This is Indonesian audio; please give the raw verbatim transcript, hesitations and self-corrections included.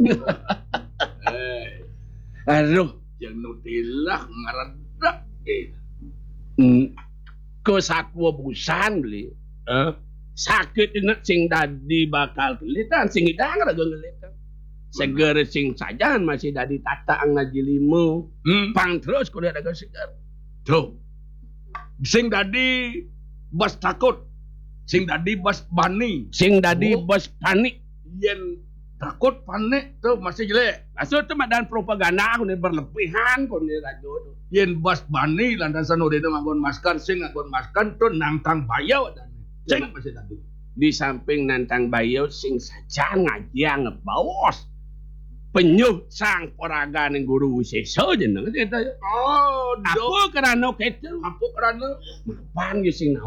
Eh, Aduh, yang nutilah ngaredak eh. hmm, ke sakwa busan beli. Eh, Sakit ini sing dadi bakal kelitan, sing idang raga ngelitan. Seger sing sajan masih dadi tata ang ngaji limo. hmm, Pang terus kuliah dagang seger. tuh. Sing dadi bas takut. Sing dadi bas bani. Sing dadi Oh. bos panik. Yen takut panik tuh masih jelek. Maksud itu dan propaganda aku nih berlebihan kok nih rajo tuh. Yen bas bani lantasan udah nganggon masker sing nganggon masker tuh nantang bayau dan sing masih dadi. Di samping nantang bayo sing saja ngajiang ngebawas. Penyuh sang poraga ning guru seso jeneng eta. Oh, do. Aku kerana ketel Apa kerana pan sing